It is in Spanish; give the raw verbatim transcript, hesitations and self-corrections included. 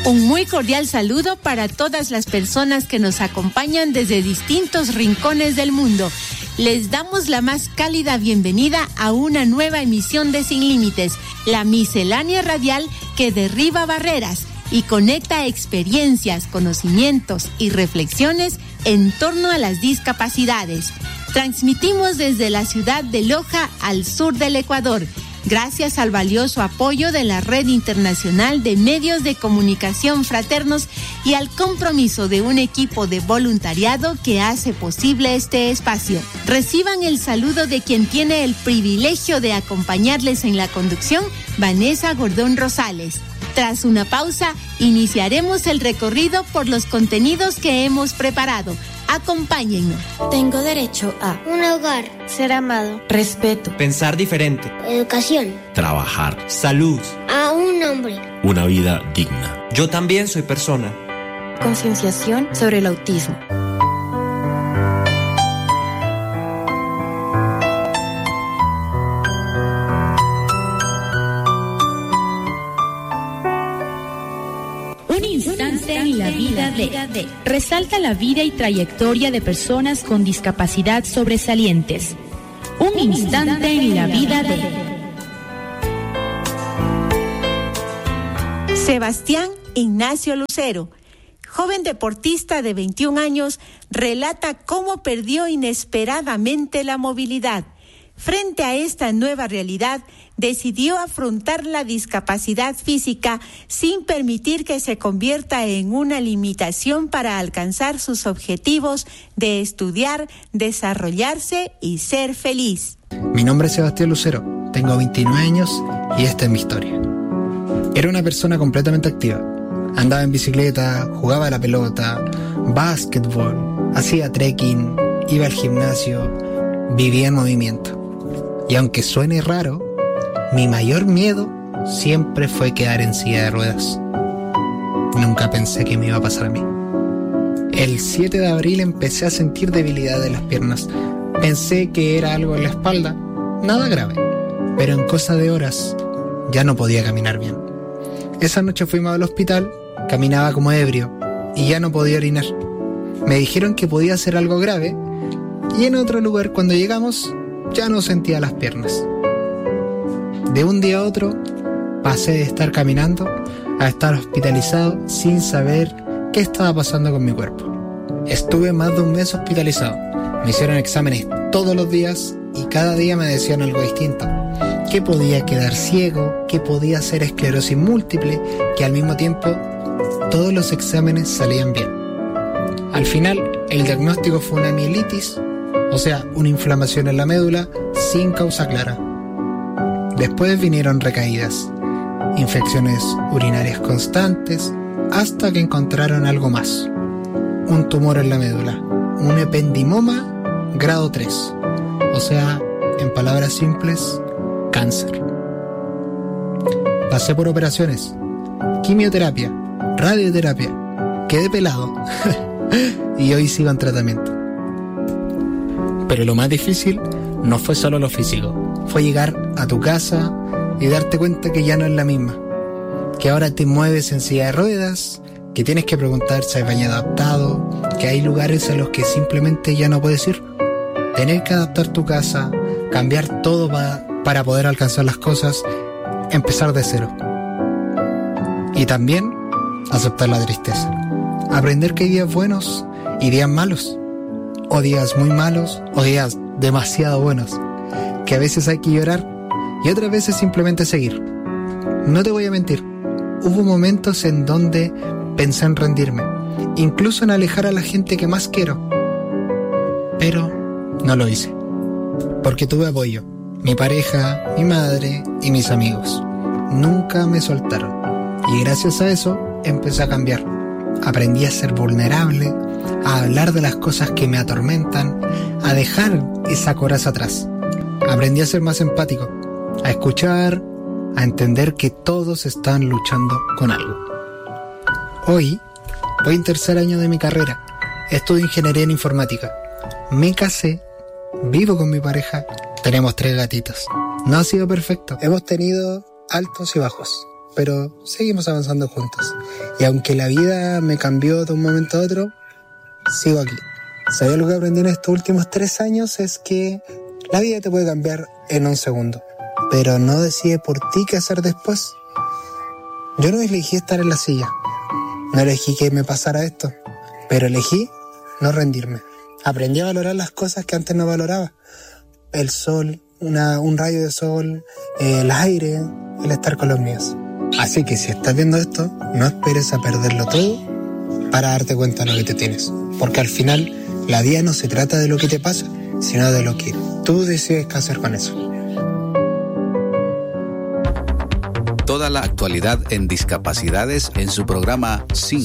Un muy cordial saludo para todas las personas que nos acompañan desde distintos rincones del mundo. Les damos la más cálida bienvenida a una nueva emisión de Sin Límites, la miscelánea radial que derriba barreras y conecta experiencias, conocimientos y reflexiones en torno a las discapacidades. Transmitimos desde la ciudad de Loja al sur del Ecuador, gracias al valioso apoyo de la Red Internacional de Medios de Comunicación Fraternos y al compromiso de un equipo de voluntariado que hace posible este espacio. Reciban el saludo de quien tiene el privilegio de acompañarles en la conducción, Vanessa Gordón Rosales. Tras una pausa, iniciaremos el recorrido por los contenidos que hemos preparado. Acompáñennos. Tengo derecho a un hogar, ser amado, respeto, pensar diferente, educación, trabajar, salud, a un nombre, una vida digna. Yo también soy persona. Concienciación sobre el autismo. En la vida de. Resalta la vida y trayectoria de personas con discapacidad sobresalientes. Un instante en la vida de. Sebastián Ignacio Lucero, joven deportista de veintiún años, relata cómo perdió inesperadamente la movilidad. Frente a esta nueva realidad, decidió afrontar la discapacidad física sin permitir que se convierta en una limitación para alcanzar sus objetivos de estudiar, desarrollarse y ser feliz. Mi nombre es Sebastián Lucero, tengo veintinueve años y esta es mi historia. Era una persona completamente activa. Andaba en bicicleta, jugaba a la pelota, básquetbol, hacía trekking, iba al gimnasio, vivía en movimiento. Y aunque suene raro, mi mayor miedo siempre fue quedar en silla de ruedas. Nunca pensé que me iba a pasar a mí. El siete de abril empecé a sentir debilidad de las piernas. Pensé que era algo en la espalda, nada grave, pero en cosa de horas ya no podía caminar bien. Esa noche fuimos al hospital, caminaba como ebrio y ya no podía orinar. Me dijeron que podía ser algo grave y en otro lugar cuando llegamos ya no sentía las piernas. De un día a otro pasé de estar caminando a estar hospitalizado sin saber qué estaba pasando con mi cuerpo. Estuve más de un mes hospitalizado. Me hicieron exámenes todos los días y cada día me decían algo distinto. Que podía quedar ciego, que podía ser esclerosis múltiple, que al mismo tiempo todos los exámenes salían bien. Al final, el diagnóstico fue una mielitis, o sea, una inflamación en la médula sin causa clara. Después vinieron recaídas, infecciones urinarias constantes, hasta que encontraron algo más. Un tumor en la médula, un ependimoma grado tres, o sea, en palabras simples, cáncer. Pasé por operaciones, quimioterapia, radioterapia, quedé pelado y hoy sigo en tratamiento. Pero lo más difícil no fue solo lo físico, fue llegar a tu casa y darte cuenta que ya no es la misma, que ahora te mueves en silla de ruedas, que tienes que preguntar si hay baño adaptado, que hay lugares a los que simplemente ya no puedes ir. Tener que adaptar tu casa, cambiar todo pa- para poder alcanzar las cosas, empezar de cero. Y también aceptar la tristeza, aprender que hay días buenos y días malos, o días muy malos, o días demasiado buenos, que a veces hay que llorar y otras veces simplemente seguir. No te voy a mentir, hubo momentos en donde pensé en rendirme, incluso en alejar a la gente que más quiero, pero no lo hice, porque tuve apoyo, mi pareja, mi madre y mis amigos. Nunca me soltaron y gracias a eso empecé a cambiar. Aprendí a ser vulnerable, a hablar de las cosas que me atormentan, a dejar esa coraza atrás. Aprendí a ser más empático, a escuchar, a entender que todos están luchando con algo. Hoy voy en tercer año de mi carrera, estudio ingeniería en informática. Me casé, vivo con mi pareja, tenemos tres gatitos. No ha sido perfecto, hemos tenido altos y bajos, pero seguimos avanzando juntos. Y aunque la vida me cambió de un momento a otro, sigo aquí. Si hay algo que aprendí en estos últimos tres años es que la vida te puede cambiar en un segundo, pero no decide por ti qué hacer después. Yo no elegí estar en la silla, no elegí que me pasara esto, pero elegí no rendirme. Aprendí a valorar las cosas que antes no valoraba. El sol, una, un rayo de sol, el aire, el estar con los míos. Así que si estás viendo esto, no esperes a perderlo todo para darte cuenta de lo que te tienes. Porque al final, la vida no se trata de lo que te pasa, sino de lo que tú decides qué hacer con eso. Toda la actualidad en discapacidades en su programa Sin